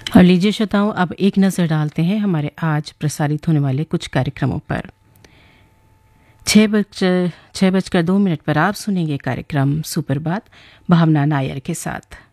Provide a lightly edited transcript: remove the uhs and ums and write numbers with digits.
और लीजिए श्रोताओं, अब एक नज़र डालते हैं हमारे आज प्रसारित होने वाले कुछ कार्यक्रमों पर। 6 बजकर 2 मिनट पर आप सुनेंगे कार्यक्रम सुप्रभात भावना नायर के साथ।